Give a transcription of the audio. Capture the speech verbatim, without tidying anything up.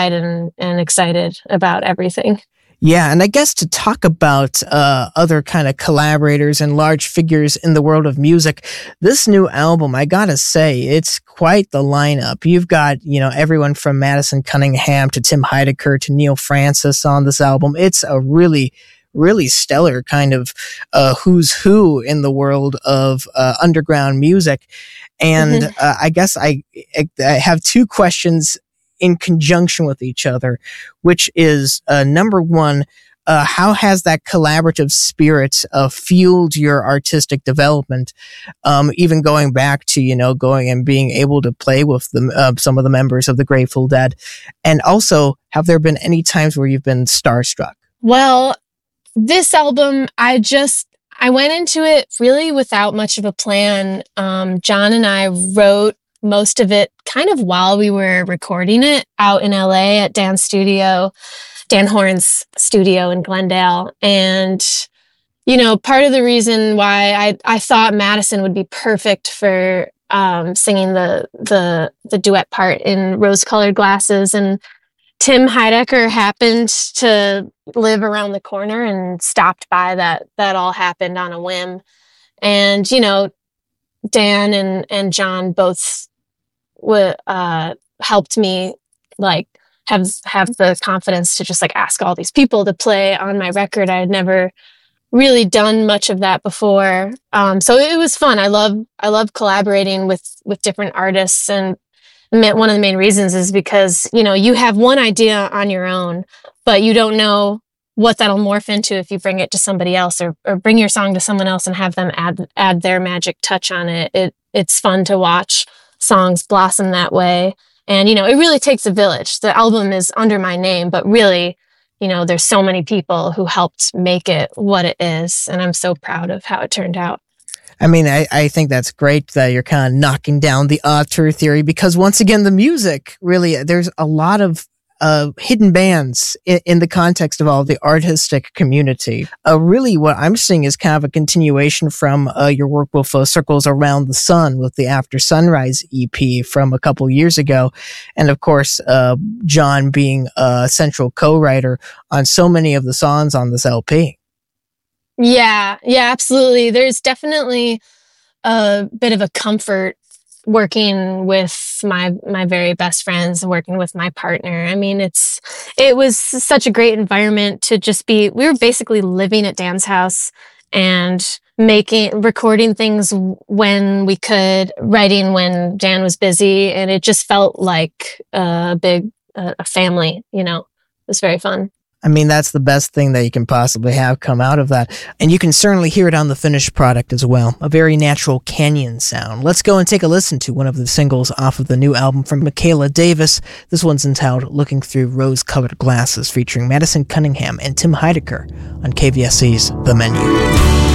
wide-eyed and, and excited about everything. Yeah, and I guess to talk about uh, other kind of collaborators and large figures in the world of music, this new album, I gotta say, it's quite the lineup. You've got, you know, everyone from Madison Cunningham to Tim Heidecker to Neil Francis on this album. It's a really, really stellar kind of uh, who's who in the world of uh, underground music. And mm-hmm. uh, I guess I, I have two questions in conjunction with each other, which is uh, number one, uh, how has that collaborative spirit uh, fueled your artistic development? Um, even going back to, you know, going and being able to play with the, uh, some of the members of the Grateful Dead. And also, have there been any times where you've been starstruck? Well, this album, I just, I went into it really without much of a plan. Um, John and I wrote most of it kind of while we were recording it out in L A at Dan's studio, Dan Horn's studio in Glendale. And, you know, part of the reason why I, I thought Madison would be perfect for um, singing the, the, the duet part in Rose-Colored Glasses. And Tim Heidecker happened to live around the corner and stopped by. That, that all happened on a whim. And, you know, Dan and, and John both w- uh, helped me like have have the confidence to just like ask all these people to play on my record. I had never really done much of that before, um, so it was fun. I love I love collaborating with with different artists, and one of the main reasons is because you know you have one idea on your own, but you don't know what that'll morph into if you bring it to somebody else, or, or bring your song to someone else and have them add add their magic touch on it. It it's fun to watch songs blossom that way. And, you know, it really takes a village. The album is under my name, but really, you know, there's so many people who helped make it what it is. And I'm so proud of how it turned out. I mean, I, I think that's great that you're kind of knocking down the auteur theory, because once again, the music really, there's a lot of Uh, hidden bands in, in the context of all the artistic community. Uh, really, what I'm seeing is kind of a continuation from uh, your work with uh, Circles Around the Sun with the After Sunrise E P from a couple years ago. And of course, uh, John being a central co-writer on so many of the songs on this L P. Yeah, yeah, absolutely. There's definitely a bit of a comfort working with my my very best friends, working with my partner. I mean, it's it was such a great environment to just be. We were basically living at Dan's house and making, recording things when we could, writing when Dan was busy, and it just felt like a big uh, a family. You know, it was very fun. I mean, that's the best thing that you can possibly have come out of that. And you can certainly hear it on the finished product as well. A very natural canyon sound. Let's go and take a listen to one of the singles off of the new album from Michaela Davis. This one's entitled Looking Through Rose-Colored Glasses, featuring Madison Cunningham and Tim Heidecker on K V S C's The Menu.